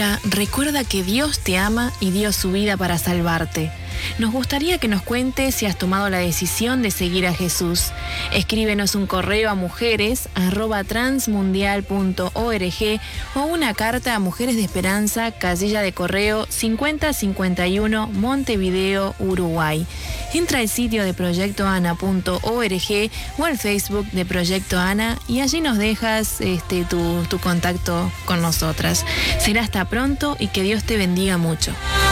ahora, recuerda que Dios te ama y dio su vida para salvarte. Nos gustaría que nos cuentes si has tomado la decisión de seguir a Jesús. Escríbenos un correo a mujeres@transmundial.org o una carta a Mujeres de Esperanza, casilla de correo 5051, Montevideo, Uruguay. Entra al sitio de proyectoana.org o al Facebook de Proyecto Ana y allí nos dejas tu contacto con nosotras. Será hasta pronto y que Dios te bendiga mucho.